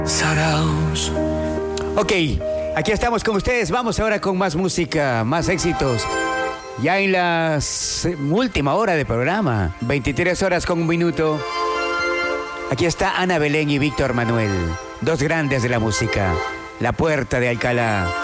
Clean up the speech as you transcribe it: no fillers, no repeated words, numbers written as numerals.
Saraos. Ok, aquí estamos con ustedes. Vamos ahora con más música, más éxitos. Ya en la última hora de programa, 23 horas con un minuto. Aquí está Ana Belén y Víctor Manuel, dos grandes de la música. La Puerta de Alcalá.